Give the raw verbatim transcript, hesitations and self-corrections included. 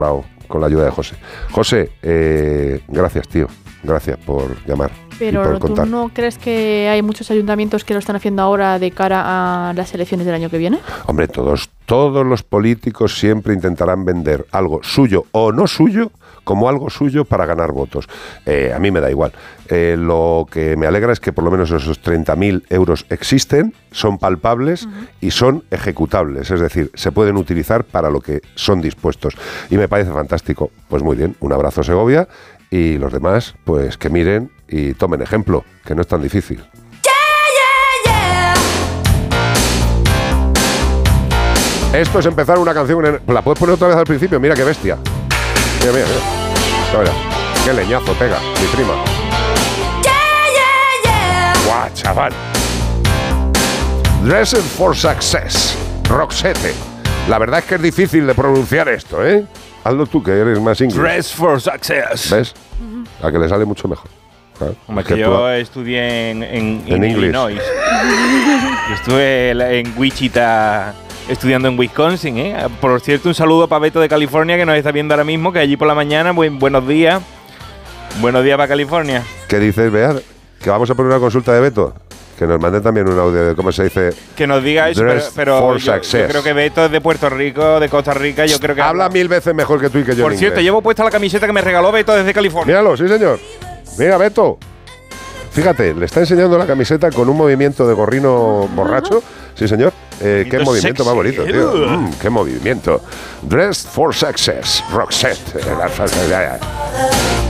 con la ayuda de José. José, eh, gracias, tío. Gracias por llamar. Pero y por ¿tú contar. no crees que hay muchos ayuntamientos que lo están haciendo ahora de cara a las elecciones del año que viene? Hombre, todos, todos los políticos siempre intentarán vender algo suyo o no suyo como algo suyo para ganar votos. Eh, a mí me da igual. Eh, lo que me alegra es que por lo menos esos treinta mil euros existen, son palpables uh-huh. y son ejecutables. Es decir, se pueden utilizar para lo que son dispuestos. Y me parece fantástico. Pues muy bien, un abrazo Segovia y los demás, pues que miren y tomen ejemplo, que no es tan difícil. Esto es empezar una canción. En... ¿La puedes poner otra vez al principio? Mira qué bestia. Mira, mira, mira. Mira, qué leñazo pega, mi prima. ¡Guau, chaval! Dressed for Success. Roxette. La verdad es que es difícil de pronunciar esto, ¿eh? Hazlo tú, que eres más inglés. Dress for Success. ¿Ves? A que le sale mucho mejor. ¿Sabes? Hombre, que, que yo tú... estudié en, en, en, en Illinois. Yo estuve en Wichita estudiando en Wisconsin, ¿eh? Por cierto, un saludo para Beto de California, que nos está viendo ahora mismo, que allí por la mañana, buen, buenos días. Buenos días para California. ¿Qué dices, Bea? ¿Que vamos a poner una consulta de Beto? Que nos manden también un audio de cómo se dice. Que nos diga eso, pero, pero yo, yo creo que Beto es de Puerto Rico, de Costa Rica. Yo creo que habla mil veces mejor que tú y que yo. Por cierto, inglés. Llevo puesta la camiseta que me regaló Beto desde California. Míralo, sí señor. Mira, Beto. Fíjate, le está enseñando la camiseta con un movimiento de gorrino borracho. Sí, señor. Eh, qué movimiento sexy. Más bonito, tío. Mm, qué movimiento. Dressed for Success. Roxette.